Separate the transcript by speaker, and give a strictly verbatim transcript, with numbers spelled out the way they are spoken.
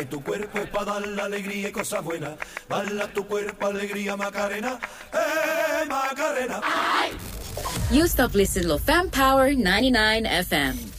Speaker 1: Tu cuerpo es para dar la alegría y cosas buenas. Bala tu cuerpo, alegría, Macarena. ¡Eh, Macarena!
Speaker 2: You stop listening to Fam Power ninety-nine F M.